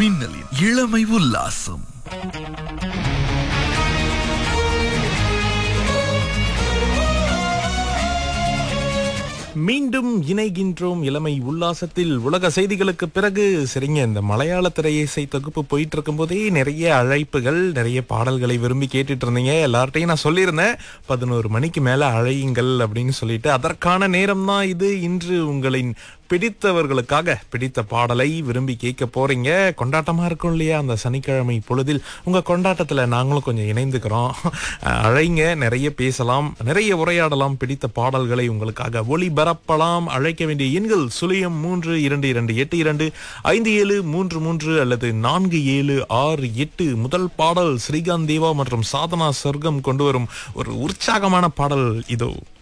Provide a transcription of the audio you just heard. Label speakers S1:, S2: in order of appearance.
S1: மின்னலின் இளமை உல்லாசம்.
S2: மீண்டும் இணைகின்றோம் இளமை உல்லாசத்தில். உலக செய்திகளுக்கு பிறகு சரிங்க, இந்த மலையாள திரையிசை தொகுப்பு போயிட்டு இருக்கும் போதே நிறைய அழைப்புகள், நிறைய பாடல்களை விரும்பி கேட்டுட்டு இருந்தீங்க. எல்லார்ட்டையும் நான் சொல்லியிருந்தேன் 11 மணிக்கு மேல அழையுங்கள் அப்படின்னு சொல்லிட்டு. அதற்கான நேரம் தான் இது. இன்று உங்களின் பிடித்தவர்களுக்காக பிடித்த பாடலை விரும்பி கேட்க போறீங்க. கொண்டாட்டமா இருக்கும் இல்லையா அந்த சனிக்கிழமை பொழுதில்? உங்க கொண்டாட்டத்துல நாங்களும் கொஞ்சம் இணைந்துக்கிறோம். அழைங்க, நிறைய பேசலாம், நிறைய உரையாடலாம், பிடித்த பாடல்களை உங்களுக்காக ஒளிபரப்பலாம். அழைக்க வேண்டிய எண்கள் 0322825733 அல்லது 4768. முதல் பாடல் ஸ்ரீகாந்த் தேவா மற்றும் சாதனா சொர்க்கம் கொண்டு வரும் ஒரு உற்சாகமான பாடல் இதோ.